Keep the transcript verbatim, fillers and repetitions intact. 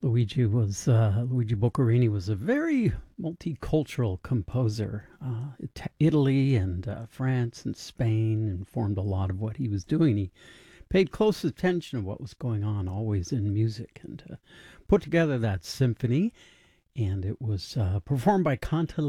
Luigi was uh, Luigi Boccherini was a very multicultural composer. Uh, It- Italy and uh, France and Spain informed a lot of what he was doing. He paid close attention to what was going on, always in music, and uh, put together that symphony. And it was uh, performed by Canta